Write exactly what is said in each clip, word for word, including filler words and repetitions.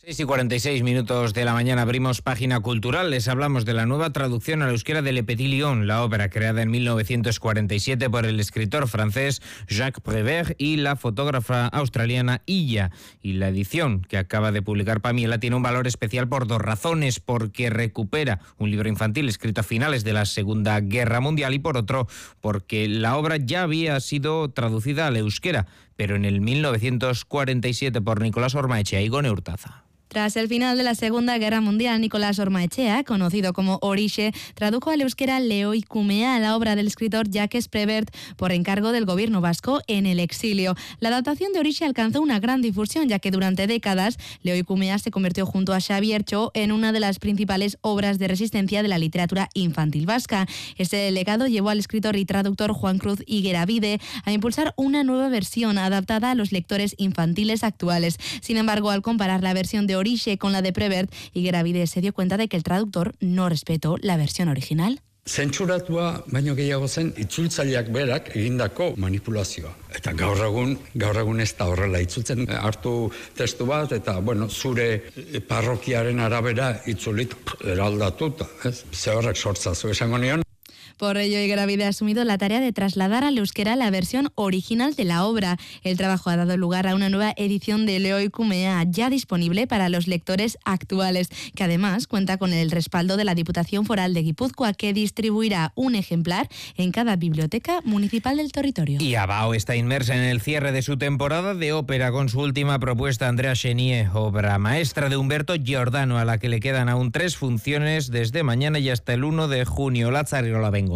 seis y cuarenta y seis minutos de la mañana abrimos página cultural. Les hablamos de la nueva traducción al euskera de Le Petit Lion, la ópera creada en mil novecientos cuarenta y siete por el escritor francés Jacques Prévert y la fotógrafa australiana Illa. Y la edición que acaba de publicar Pamiela tiene un valor especial por dos razones: porque recupera un libro infantil escrito a finales de la Segunda Guerra Mundial y por otro, porque la obra ya había sido traducida al euskera, pero en el mil novecientos cuarenta y siete por Nicolás Ormaechea y Gone Urtaza. Tras el final de la Segunda Guerra Mundial, Nicolás Ormaechea, conocido como Orixe, tradujo al euskera Lehoikumea, la obra del escritor Jacques Prévert, por encargo del gobierno vasco en el exilio. La adaptación de Orixe alcanzó una gran difusión, ya que durante décadas Lehoikumea se convirtió junto a Xabiertxo en una de las principales obras de resistencia de la literatura infantil vasca. Este legado llevó al escritor y traductor Juan Cruz Higueravide a impulsar una nueva versión adaptada a los lectores infantiles actuales. Sin embargo, al comparar la versión de Orixe con la de Prévert, Higueravide se dio cuenta de que el traductor no respetó la versión original. Zentsuratua baino gehiago zen itzultzaileak berak egindako manipulazioa. Eta gaur egun, gaur egun ez da horrela itzultzen. Hartu testu bat eta, bueno, zure parrokiaren arabera itzulit eraldatuta, ez? Ze horrek sortzazu esango nion. Por ello, Higueravide ha asumido la tarea de trasladar al euskera la versión original de la obra. El trabajo ha dado lugar a una nueva edición de Lehoikumea, ya disponible para los lectores actuales, que además cuenta con el respaldo de la Diputación Foral de Guipúzcoa, que distribuirá un ejemplar en cada biblioteca municipal del territorio. Y Abao está inmersa en el cierre de su temporada de ópera con su última propuesta, Andrea Chenier, obra maestra de Humberto Giordano, a la que le quedan aún tres funciones desde mañana y hasta el uno de junio. Lázaro Labengoa.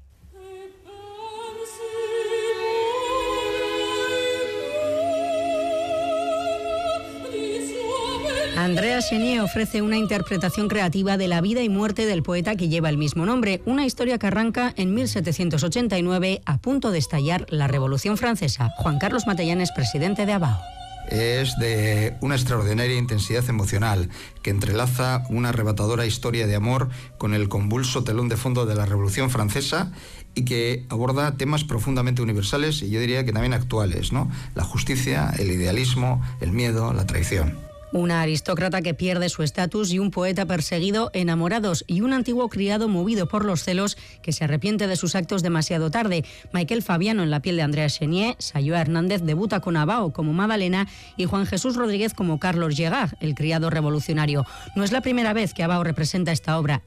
Andrea Chenier ofrece una interpretación creativa de la vida y muerte del poeta que lleva el mismo nombre, una historia que arranca en mil setecientos ochenta y nueve, a punto de estallar la Revolución Francesa. Juan Carlos Matellanes, presidente de Abao. Es de una extraordinaria intensidad emocional que entrelaza una arrebatadora historia de amor con el convulso telón de fondo de la Revolución Francesa y que aborda temas profundamente universales y yo diría que también actuales, ¿no? La justicia, el idealismo, el miedo, la traición. Una aristócrata que pierde su estatus y un poeta perseguido, enamorados, y un antiguo criado movido por los celos que se arrepiente de sus actos demasiado tarde. Michael Fabiano en la piel de Andrea Chenier, Sayoa Hernández debuta con Abao como Madalena y Juan Jesús Rodríguez como Carlos Llegard, el criado revolucionario. No es la primera vez que Abao representa esta obra.